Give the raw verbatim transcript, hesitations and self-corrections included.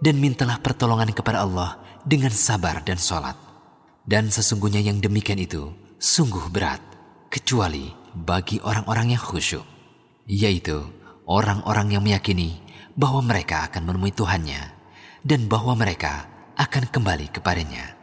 dan mintalah pertolongan kepada Allah dengan sabar dan sholat. Dan sesungguhnya yang demikian itu sungguh berat, kecuali bagi orang-orang yang khusyuk, yaitu orang-orang yang meyakini bahwa mereka akan menemui Tuhannya dan bahwa mereka akan kembali kepadanya.